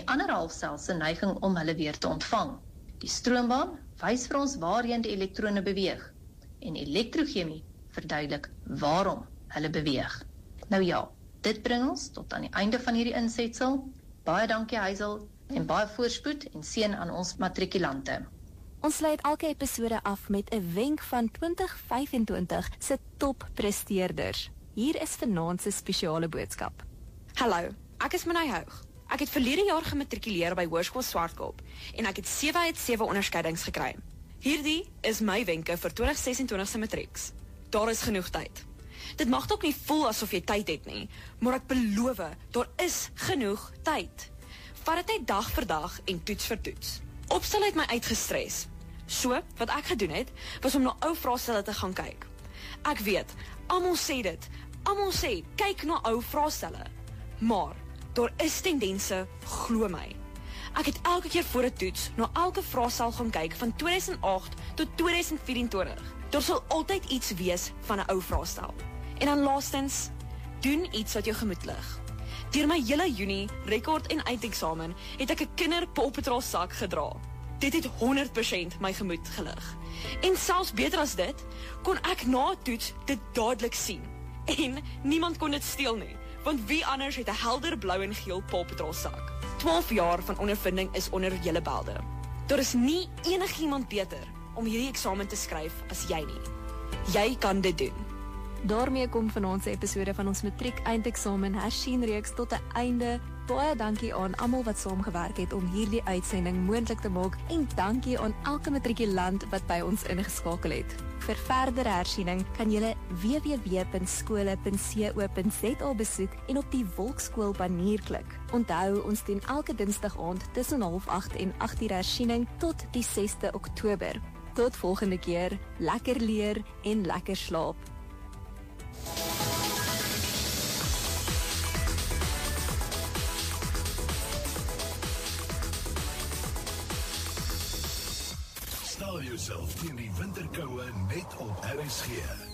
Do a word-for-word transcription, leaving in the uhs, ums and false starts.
die ander halfsel se neiging om hulle weer te ontvang. Die stroombaan wys vir ons waarheen die elektrone beweeg en elektrochemie verduidelik waarom hulle beweeg. Nou ja, dit bring ons tot aan die einde van hierdie insetsel. Baie dankie Hazel en baie voorspoed en seën aan ons matrikulante. Ons sluit elke episode af met 'n wenk van twintig vyf en twintig se top presteerders. Hier is vanaand se spesiale boodskap. Hallo, ek is Minay Houg. Ek het verlede jaar gematrikuleer by Hoërskool Swartkop en ek het sewe uit sewe onderskeidings gekry. Hierdie is my wenke vir twintig ses en twintig se matrieks. Daar is genoeg tyd. Dit mag dalk nie voel asof jy tyd het nie, maar ek beloof, daar is genoeg tyd. Vat dit net dag vir dag en toets vir toets. Opstel het my uitgestres. So, wat ek gedoen het, was om na ou vraestelle te gaan kyk. Ek weet, almal sê dit, almal sê, kyk na ou vraestelle. Maar, daar is tendense, glo my. Ek het elke keer voor 'n toets na elke vraestel gaan kyk van tweeduisend agt tot tweeduisend vyf en twintig. Daar sal altyd iets wees van 'n ou vraestel. En dan laastens, doen iets wat jou gemoed lig. Deur my hele Junie, rekord en eindeksamen het ek 'n kinder Paw Patrol sak gedra. Dit het honderd persent my gemoed gelig. En selfs beter as dit, kon ek na 'n toets dit dadelik sien. En niemand kon dit steel nie, want wie anders het 'n helder blou en geel Paw Patrol sak. twaalf jaar van ondervinding is onder julle belde. Daar is nie enigiemand beter om hierdie eksamen te skryf as jy nie. Jy kan dit doen. Daarmee kom vanaand se episode van ons matriek eindeksamen hersienreeks tot 'n einde. Baie dankie aan almal wat saamgewerk het om hierdie uitsending moontlik te maak en dankie aan elke matrikulant wat by ons ingeskakel het. Vir verdere hersiening kan jy w w w punt skole punt co punt z a besoek en op die Volksskool banner klik. Onthou, ons doen elke dinsdag aand tussen half agt en agt uur hersiening tot die sesde Oktober. Tot volgende keer, lekker leer en lekker slaap. Stel jouself teen die winterkoue net op R S G.